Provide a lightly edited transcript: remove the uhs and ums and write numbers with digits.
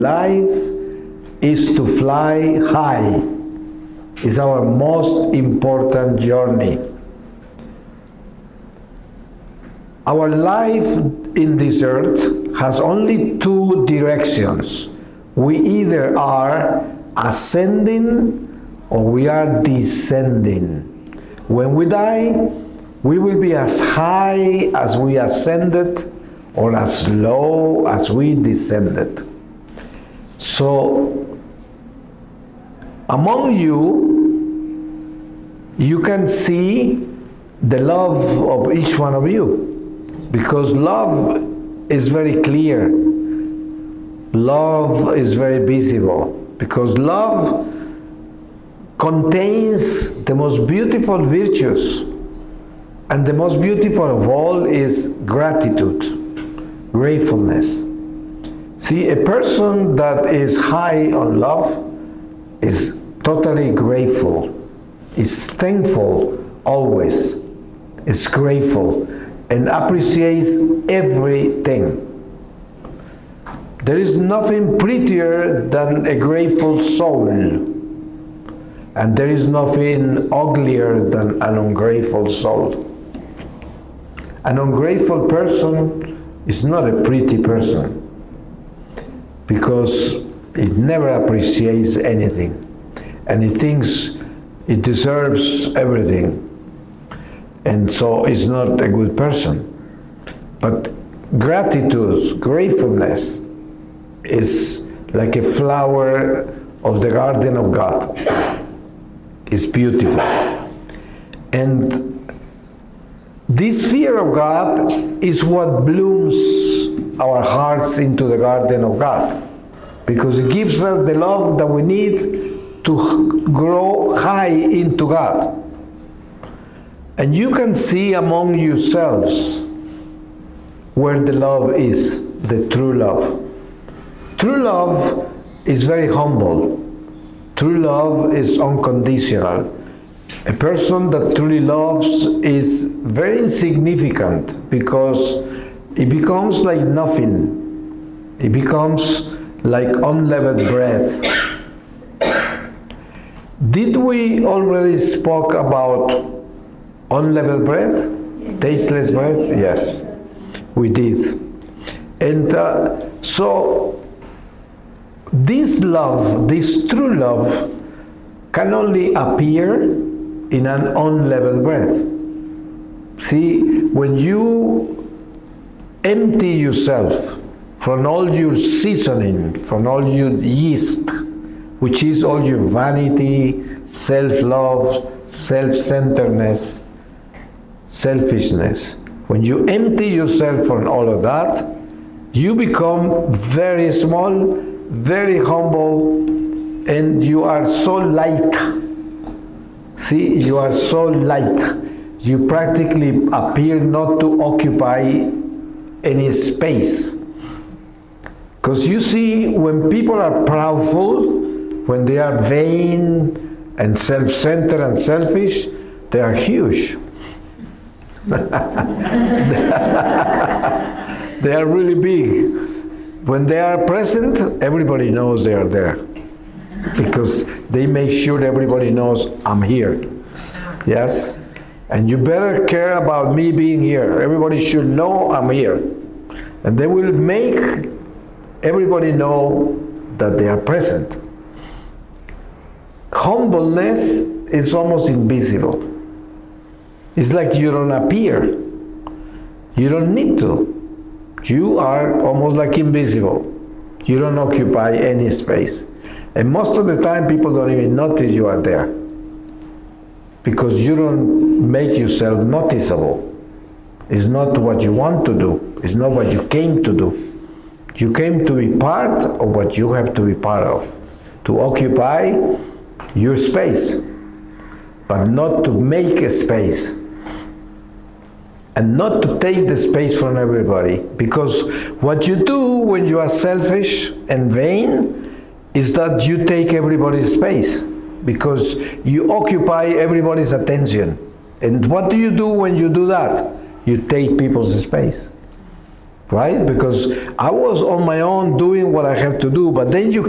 Life is to fly high. It's our most important journey. Our life in this earth has only two directions. We either are ascending or we are descending. When we die, we will be as high as we ascended or as low as we descended. So, among you, you can see the love of each one of you, because love is very clear. Love is very visible, because love contains the most beautiful virtues, and the most beautiful of all is gratitude, gratefulness. See, a person that is high on love is totally grateful, is thankful always, is grateful, and appreciates everything. There is nothing prettier than a grateful soul, and there is nothing uglier than an ungrateful soul. An ungrateful person is not a pretty person, because it never appreciates anything, and it thinks it deserves everything, and so it's not a good person. But gratitude, gratefulness, is like a flower of the garden of God. It's beautiful. And this fear of God is what blooms our hearts into the garden of God, because it gives us the love that we need to grow high into God. And you can see among yourselves where the love is, the true love. True love is very humble. True love is unconditional. A person that truly loves is very insignificant, because it becomes like nothing. It becomes like unleavened bread. Did we already spoke about unleavened bread? Yes. Tasteless bread? Yes, we did. And so this love, this true love, can only appear in an unleavened bread. See, when you empty yourself from all your seasoning, from all your yeast, which is all your vanity, self-love, self-centeredness, selfishness. When you empty yourself from all of that, you become very small, very humble, and you are so light. See, you are so light. You practically appear not to occupy any space. Because you see, when people are proudful, when they are vain and self-centered and selfish, they are huge. They are really big. When they are present, everybody knows they are there, because they make sure everybody knows I'm here. Yes? And you better care about me being here. Everybody should know I'm here. And they will make everybody know that they are present. Humbleness is almost invisible. It's like you don't appear. You don't need to. You are almost like invisible. You don't occupy any space. And most of the time people don't even notice you are there, because you don't make yourself noticeable. It's not what you want to do. It's not what you came to do. You came to be part of what you have to be part of, to occupy your space, but not to make a space, and not to take the space from everybody. Because what you do when you are selfish and vain is that you take everybody's space, because you occupy everybody's attention. And what do you do when you do that? You take people's space. right? Because I was on my own doing what I have to do, but then you